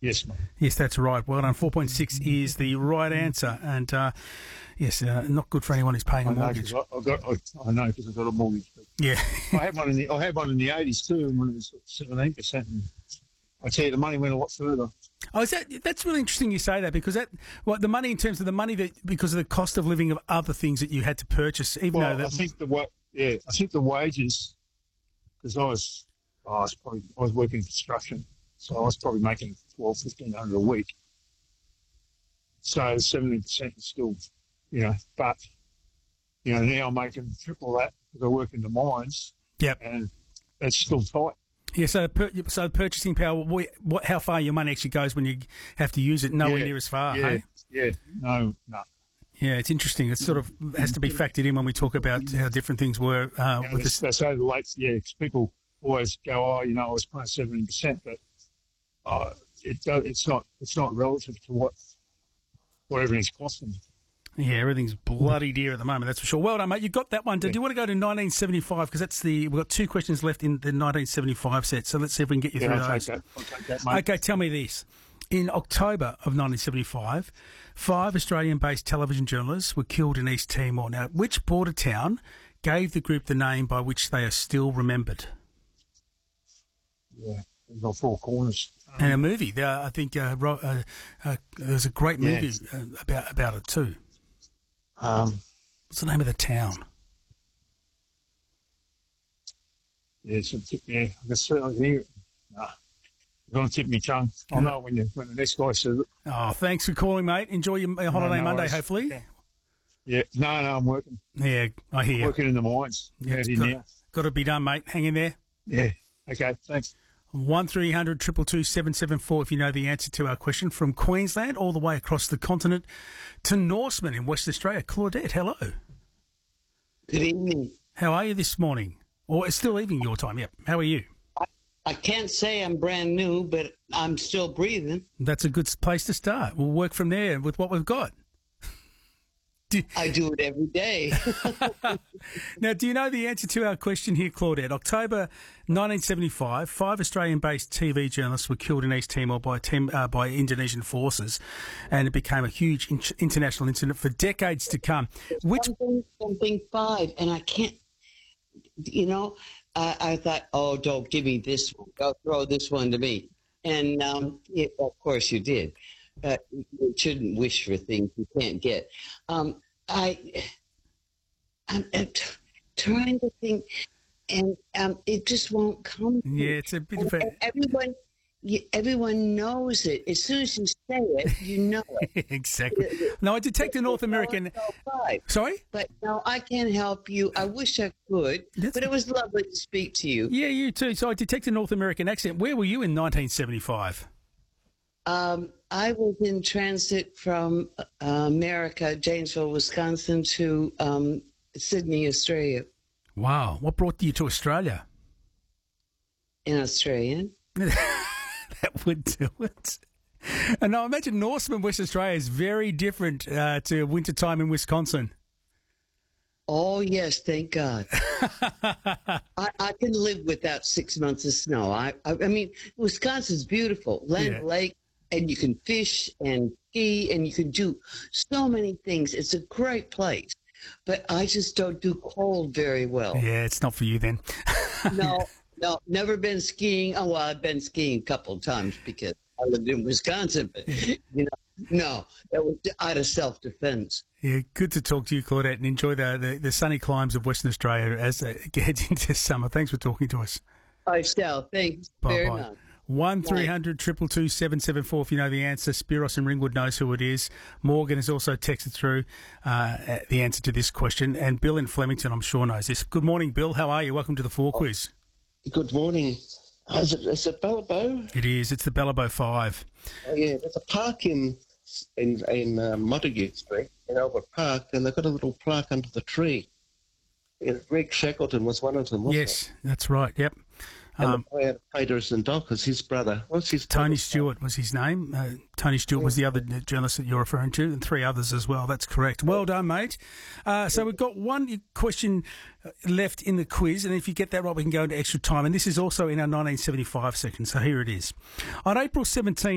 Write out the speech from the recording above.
Yes, mate. Yes, that's right. Well done. 4.6 is the right answer. And, yes, not good for anyone who's paying a mortgage. I know because I've got a mortgage. But Yeah. I had one in the 80s too, when it was 17%. And I tell you, the money went a lot further. Oh, that's really interesting you say that, because the money in terms of the money that, because of the cost of living of other things that you had to purchase, even though that... I think the wages, because I was working in construction, so I was probably making $1,200-1,500 a week. So 17% is still, but now I'm making triple that because I work in the mines. Yep. And it's still tight. Yeah, so purchasing power, how far your money actually goes when you have to use it, nowhere near as far, hey? Yeah, no. Yeah, it's interesting. It sort of has to be factored in when we talk about how different things were. They say the late, because people always go, I was paying 17%, but it's not relative to what everything's costing. Yeah, everything's bloody dear at the moment, that's for sure. Well done, mate. You got that one. Do you want to go to 1975? Because we've got 2 questions left in the 1975 set, so let's see if we can get you through those. I'll take that, mate. Okay, tell me this. In October of 1975, 5 Australian-based television journalists were killed in East Timor. Now, which border town gave the group the name by which they are still remembered? Yeah, there's got 4 corners. And a movie. I think there's a great movie about it too. What's the name of the town? I guess certainly hear it. You're going to tip me tongue. I'll know when the next guy says it. Oh, thanks for calling, mate. Enjoy your holiday Monday, hopefully. Yeah. No, I'm working. Yeah, I hear you. Working in the mines. Yeah, got to be done, mate. Hang in there. Yeah. Okay, thanks. 1300 222 774 if you know the answer to our question, from Queensland all the way across the continent to Norseman in Western Australia. Claudette, hello. Good evening. How are you this morning? Or it's still evening your time, yep. How are you? I can't say I'm brand new, but I'm still breathing. That's a good place to start. We'll work from there with what we've got. I do it every day. Now, do you know the answer to our question here, Claudette? October 1975, 5 Australian-based TV journalists were killed in East Timor by Indonesian forces, and it became a huge international incident for decades to come. Something 5, and I can't, I thought, oh, don't give me this one. Go throw this one to me. And, of course you did. You shouldn't wish for things you can't get. I'm trying to think, and it just won't come. Yeah, it's a bit of a... Everyone knows it. As soon as you say it, you know it. Exactly. No, I detect a North American... Sorry? But no, I can't help you. I wish I could, but it was lovely to speak to you. Yeah, you too. So I detect a North American accent. Where were you in 1975? I was in transit from America, Janesville, Wisconsin, to Sydney, Australia. Wow. What brought you to Australia? In Australian. That would do it. And I imagine Norseman, West Australia, is very different to wintertime in Wisconsin. Oh, yes, thank God. I can live without 6 months of snow. I mean, Wisconsin's beautiful. Lake, and you can fish and ski, and you can do so many things. It's a great place. But I just don't do cold very well. Yeah, it's not for you then. No, never been skiing. Oh, well, I've been skiing a couple of times because I lived in Wisconsin. But, no, that was out of self-defense. Yeah, good to talk to you, Claudette, and enjoy the sunny climes of Western Australia as it gets into summer. Thanks for talking to us. I shall. Thanks very much. 1300 222 774 if you know the answer. Spiros in Ringwood knows who it is. Morgan has also texted through the answer to this question. And Bill in Flemington, I'm sure, knows this. Good morning, Bill. How are you? Welcome to the 4 Quiz. Good morning. Is it Bellabo? It is. It's the Bellabo 5. Oh, yeah. There's a park in Montague Street, in Albert Park, and they've got a little plaque under the tree. Greg Shackleton was one of them, wasn't Yes, that's right. Yep. And the player Peters and Dockers, his brother. What's his Tony Stewart was his name. Tony Stewart was the other journalist that you're referring to, and 3 others as well. That's correct. Well done, mate. So we've got 1 question left in the quiz, and if you get that right, we can go into extra time. And this is also in our 1975 section, so here it is. On April 17...